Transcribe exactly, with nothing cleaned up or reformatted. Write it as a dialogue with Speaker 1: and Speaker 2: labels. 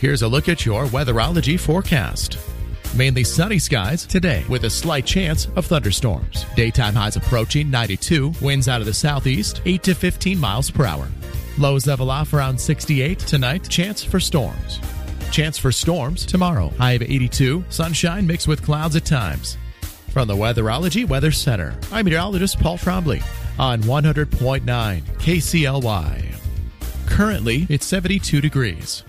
Speaker 1: Here's a look at your weatherology forecast. Mainly sunny skies today with a slight chance of thunderstorms. Daytime highs approaching ninety-two, winds out of the southeast, eight to fifteen miles per hour. Lows level off around sixty-eight tonight, chance for storms. Chance for storms tomorrow, high of eighty-two, sunshine mixed with clouds at times. From the Weatherology Weather Center, I'm meteorologist Paul Trombley on one hundred point nine K C L Y. Currently, it's seventy-two degrees.